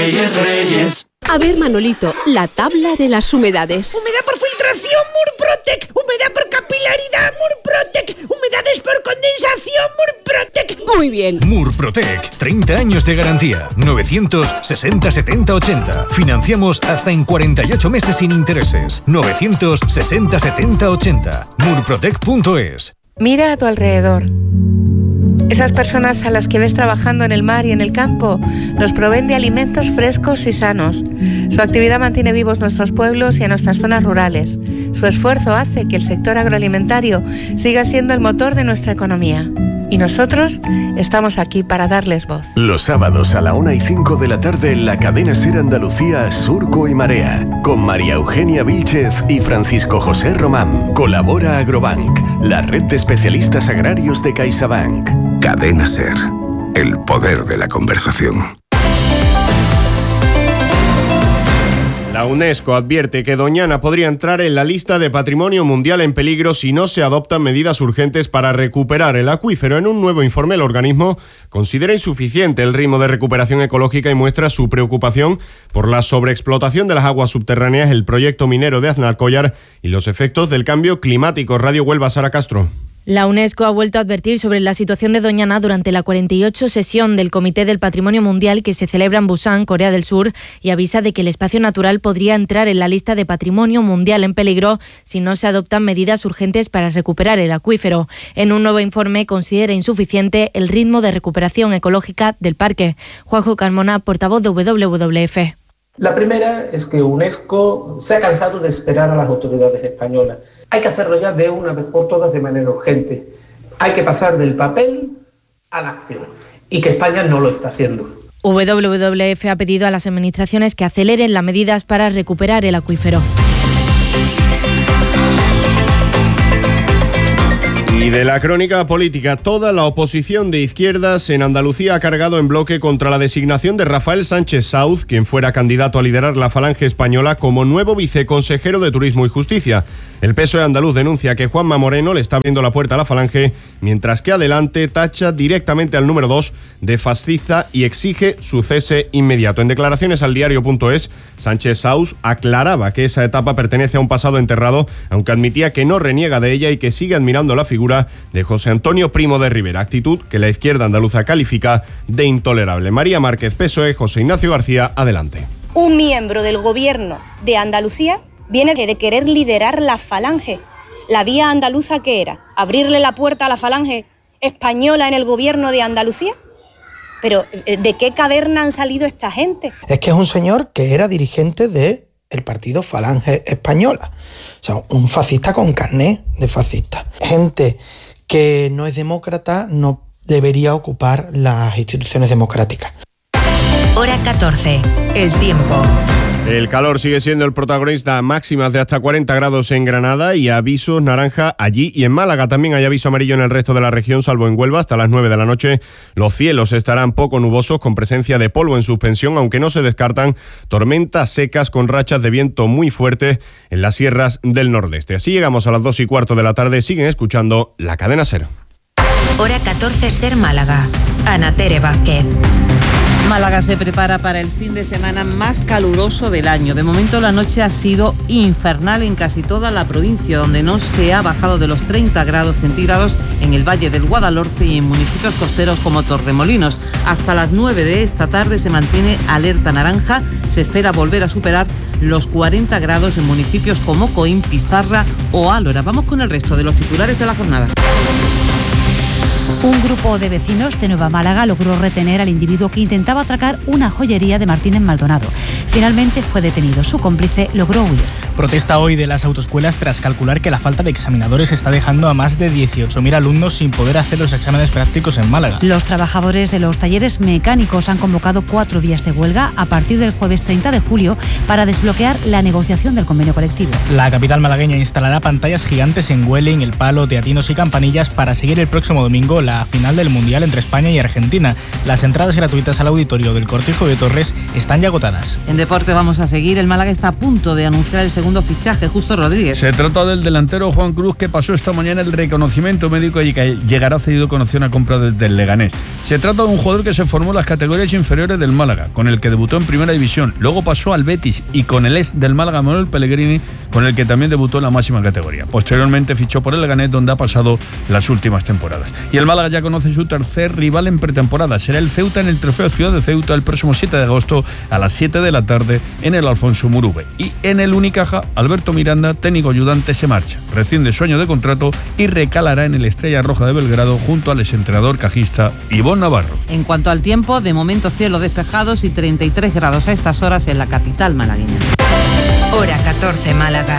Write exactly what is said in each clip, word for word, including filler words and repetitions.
Reyes, Reyes. A ver, Manolito, la tabla de las humedades. Humedad por filtración, Murprotec. Humedad por capilaridad, Murprotec. Humedades por condensación, Murprotec. Muy bien. Murprotec, treinta años de garantía. novecientos sesenta setenta ochenta. Financiamos hasta en cuarenta y ocho meses sin intereses. novecientos sesenta setenta ochenta. murprotec punto es. Mira a tu alrededor. Esas personas a las que ves trabajando en el mar y en el campo nos proveen de alimentos frescos y sanos. Su actividad mantiene vivos nuestros pueblos y a nuestras zonas rurales. Su esfuerzo hace que el sector agroalimentario siga siendo el motor de nuestra economía. Y nosotros estamos aquí para darles voz. Los sábados a la una y cinco de la tarde en la cadena SER Andalucía Surco y Marea, con María Eugenia Vílchez y Francisco José Román. Colabora Agrobank, la red de especialistas agrarios de CaixaBank. Cadena SER, el poder de la conversación. La UNESCO advierte que Doñana podría entrar en la lista de Patrimonio Mundial en peligro si no se adoptan medidas urgentes para recuperar el acuífero. En un nuevo informe, el organismo considera insuficiente el ritmo de recuperación ecológica y muestra su preocupación por la sobreexplotación de las aguas subterráneas, el proyecto minero de Aznalcóllar y los efectos del cambio climático. Radio Huelva, Sara Castro. La UNESCO ha vuelto a advertir sobre la situación de Doñana durante la cuarenta y ocho sesión del Comité del Patrimonio Mundial que se celebra en Busan, Corea del Sur, y avisa de que el espacio natural podría entrar en la lista de Patrimonio Mundial en peligro si no se adoptan medidas urgentes para recuperar el acuífero. En un nuevo informe considera insuficiente el ritmo de recuperación ecológica del parque. Juanjo Carmona, portavoz de W W F. La primera es que UNESCO se ha cansado de esperar a las autoridades españolas. Hay que hacerlo ya de una vez por todas de manera urgente. Hay que pasar del papel a la acción y que España no lo está haciendo. W W F ha pedido a las administraciones que aceleren las medidas para recuperar el acuífero. Y de la crónica política, toda la oposición de izquierdas en Andalucía ha cargado en bloque contra la designación de Rafael Sánchez Sauz, quien fuera candidato a liderar la Falange Española como nuevo viceconsejero de Turismo y Justicia. El P S O E andaluz denuncia que Juanma Moreno le está abriendo la puerta a la Falange, mientras que Adelante tacha directamente al número dos de fascista y exige su cese inmediato. En declaraciones al diario punto es, Sánchez Sauz aclaraba que esa etapa pertenece a un pasado enterrado, aunque admitía que no reniega de ella y que sigue admirando la figura de José Antonio Primo de Rivera, actitud que la izquierda andaluza califica de intolerable. María Márquez, P S O E, José Ignacio García, Adelante. Un miembro del gobierno de Andalucía viene de querer liderar la Falange. ¿La vía andaluza qué era? ¿Abrirle la puerta a la Falange española en el gobierno de Andalucía? Pero, ¿de qué caverna han salido esta gente? Es que es un señor que era dirigente del partido Falange Española. O sea, un fascista con carné de fascista. Gente que no es demócrata no debería ocupar las instituciones democráticas. Hora catorce. El tiempo. El calor sigue siendo el protagonista, máximas de hasta cuarenta grados en Granada y avisos naranja allí y en Málaga. También hay aviso amarillo en el resto de la región, salvo en Huelva. Hasta las nueve de la noche los cielos estarán poco nubosos con presencia de polvo en suspensión, aunque no se descartan tormentas secas con rachas de viento muy fuertes en las sierras del nordeste. Así llegamos a las dos y cuarto de la tarde. Siguen escuchando la cadena SER. Hora catorce, SER Málaga. Ana Tere Vázquez. Málaga se prepara para el fin de semana más caluroso del año. De momento la noche ha sido infernal en casi toda la provincia, donde no se ha bajado de los treinta grados centígrados en el Valle del Guadalhorce y en municipios costeros como Torremolinos. Hasta las nueve de esta tarde se mantiene alerta naranja. Se espera volver a superar los cuarenta grados en municipios como Coín, Pizarra o Álora. Vamos con el resto de los titulares de la jornada. Un grupo de vecinos de Nueva Málaga logró retener al individuo que intentaba atracar una joyería de Martínez Maldonado. Finalmente fue detenido. Su cómplice logró huir. Protesta hoy de las autoescuelas tras calcular que la falta de examinadores está dejando a más de dieciocho mil alumnos sin poder hacer los exámenes prácticos en Málaga. Los trabajadores de los talleres mecánicos han convocado cuatro días de huelga a partir del jueves treinta de julio para desbloquear la negociación del convenio colectivo. La capital malagueña instalará pantallas gigantes en Huelin, El Palo, Teatinos y Campanillas para seguir el próximo domingo la final del Mundial entre España y Argentina. Las entradas gratuitas al auditorio del Cortijo de Torres están ya agotadas. En deporte vamos a seguir. El Málaga está a punto de anunciar el segundo segundo fichaje, Justo Rodríguez. Se trata del delantero Juan Cruz, que pasó esta mañana el reconocimiento médico y que llegará cedido con opción a compra desde el Leganés. Se trata de un jugador que se formó en las categorías inferiores del Málaga, con el que debutó en Primera División, luego pasó al Betis y con el ex del Málaga, Manuel Pellegrini, con el que también debutó en la máxima categoría. Posteriormente fichó por el Leganés, donde ha pasado las últimas temporadas. Y el Málaga ya conoce su tercer rival en pretemporada. Será el Ceuta en el Trofeo Ciudad de Ceuta el próximo siete de agosto a las siete de la tarde en el Alfonso Murube. Y en el Unicaja, Alberto Miranda, técnico ayudante, se marcha. Rescinde sueño de contrato y recalará en el Estrella Roja de Belgrado junto al exentrenador cajista Ivón Navarro. En cuanto al tiempo, de momento cielos despejados y treinta y tres grados a estas horas en la capital malagueña. Hora catorce, Málaga.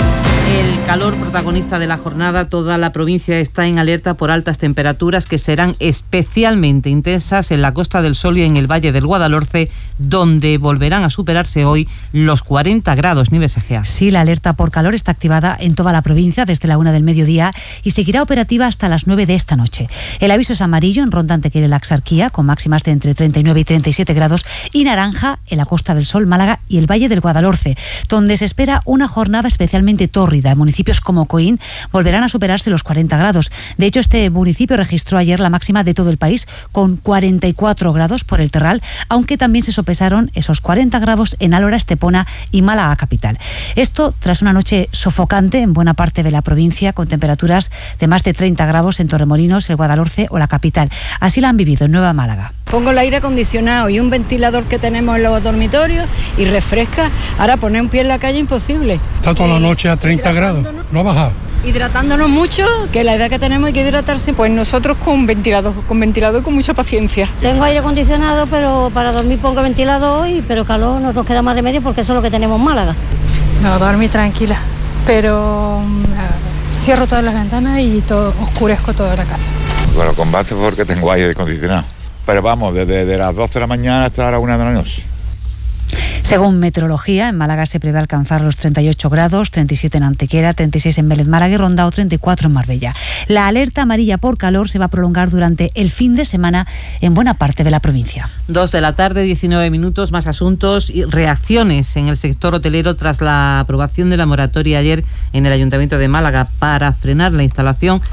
El calor protagonista de la jornada, toda la provincia está en alerta por altas temperaturas que serán especialmente intensas en la Costa del Sol y en el Valle del Guadalhorce, donde volverán a superarse hoy los cuarenta grados, Nieves Egea. Sí, la alerta por calor está activada en toda la provincia desde la una del mediodía y seguirá operativa hasta las nueve de esta noche. El aviso es amarillo en Ronda Antequera y la Axarquía, con máximas de entre treinta y nueve y treinta y siete grados, y naranja en la Costa del Sol, Málaga y el Valle del Guadalhorce, donde se espera una jornada especialmente tórrida. Municipios como Coín volverán a superarse los cuarenta grados. De hecho, este municipio registró ayer la máxima de todo el país, con cuarenta y cuatro grados por el Terral, aunque también se sopesaron esos cuarenta grados en Álora, Estepona y Málaga capital. Esto tras una noche sofocante en buena parte de la provincia, con temperaturas de más de treinta grados en Torremolinos, el Guadalhorce o la capital. Así la han vivido en Nueva Málaga. Pongo el aire acondicionado y un ventilador que tenemos en los dormitorios y refresca. Ahora poner un pie en la calle imposible. Está toda la noche a treinta grados, no ha bajado. Hidratándonos mucho, que la edad que tenemos hay que hidratarse. Pues nosotros con ventilador, con ventilador y con mucha paciencia. Tengo aire acondicionado, pero para dormir pongo ventilador y pero calor no nos queda más remedio porque eso es lo que tenemos en Málaga. No, dormir tranquila, pero uh, cierro todas las ventanas y todo, oscurezco toda la casa. Bueno, combate porque tengo aire acondicionado. Pero vamos, desde de las doce de la mañana hasta la una de la noche. Según Meteorología, en Málaga se prevé alcanzar los treinta y ocho grados, treinta y siete en Antequera, treinta y seis en Vélez Málaga y Ronda o treinta y cuatro en Marbella. La alerta amarilla por calor se va a prolongar durante el fin de semana en buena parte de la provincia. Dos de la tarde, diecinueve minutos, más asuntos y reacciones en el sector hotelero tras la aprobación de la moratoria ayer en el Ayuntamiento de Málaga para frenar la instalación